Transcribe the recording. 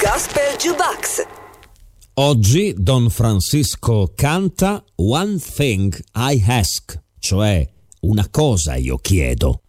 Gospel Jukebox. Oggi Don Francisco canta One Thing I Ask, cioè una cosa io chiedo.